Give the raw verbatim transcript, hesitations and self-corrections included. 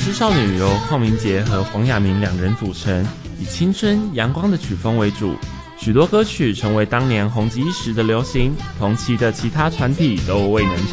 是少女由邝明杰和黄雅明两人组成，以青春阳光的曲风为主，许多歌曲成为当年红极一时的流行，同期的其他团体都未能